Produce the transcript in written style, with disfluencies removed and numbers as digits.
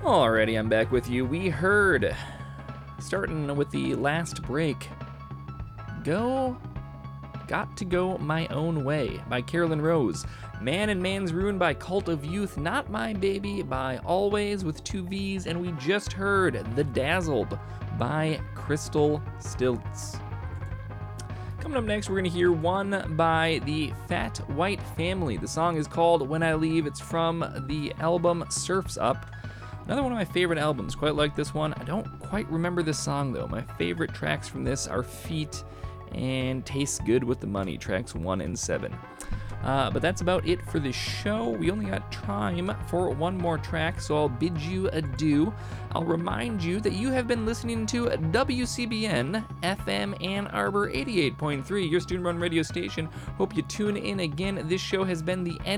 Alrighty, I'm back with you. We heard, starting with the last break, Got to Go My Own Way by Carolyn Rose. Man and Man's Ruin by Cult of Youth. Not My Baby by Always with two V's. And we just heard The Dazzled by Crystal Stilts. Coming up next, we're going to hear one by the Fat White Family. The song is called When I Leave. It's from the album Surf's Up. Another one of my favorite albums. Quite like this one. I don't quite remember this song, though. My favorite tracks from this are Feet and Tastes Good with the Money, tracks 1 and 7. But that's about it for this show. We only got time for one more track, so I'll bid you adieu. I'll remind you that you have been listening to WCBN FM Ann Arbor 88.3, your student-run radio station. Hope you tune in again. This show has been the